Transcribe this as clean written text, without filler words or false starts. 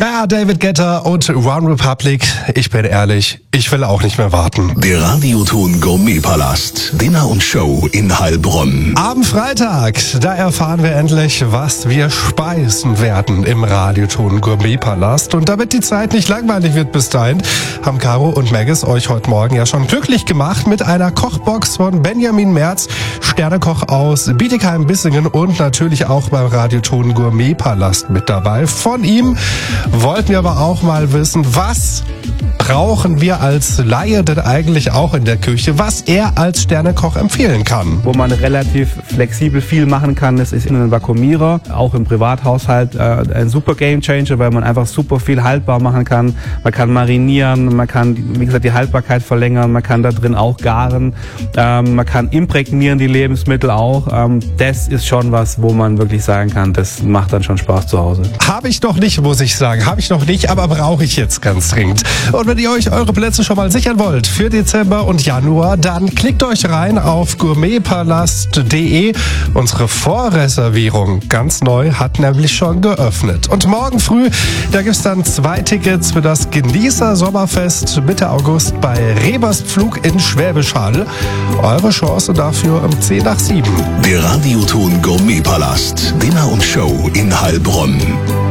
Naja, David Guetta und One Republic, ich bin ehrlich, ich will auch nicht mehr warten. Der Radioton Gourmetpalast, Dinner und Show in Heilbronn. Am Freitag, da erfahren wir endlich, was wir speisen werden im Radioton Gourmetpalast. Und damit die Zeit nicht langweilig wird bis dahin, haben Caro und Maggis euch heute Morgen ja schon glücklich gemacht mit einer Kochbox von Benjamin Merz, Sternekoch aus Bietigheim-Bissingen und natürlich auch beim Radioton Gourmetpalast mit dabei. Von ihm wollten wir aber auch mal wissen, was brauchen wir als Laie denn eigentlich auch in der Küche, was er als Sternekoch empfehlen kann. Wo man relativ flexibel viel machen kann, das ist in einem Vakuumierer, auch im Privathaushalt ein super Gamechanger, weil man einfach super viel haltbar machen kann. Man kann marinieren, man kann, wie gesagt, die Haltbarkeit verlängern, man kann da drin auch garen, man kann imprägnieren die Lebensmittel auch. Das ist schon was, wo man wirklich sagen kann, das macht dann schon Spaß zu Hause. Habe ich noch nicht, muss ich sagen. Habe ich noch nicht, aber brauche ich jetzt ganz dringend. Und wenn ihr euch eure Plätze schon mal sichern wollt für Dezember und Januar, dann klickt euch rein auf gourmetpalast.de. Unsere Vorreservierung, ganz neu, hat nämlich schon geöffnet. Und morgen früh, da gibt's dann 2 Tickets für das Genießer-Sommerfest Mitte August bei Reberstpflug in Schwäbisch Hall. Eure Chance dafür um 10 nach 7. Der Radioton Gourmetpalast, Dinner und Show in Heilbronn.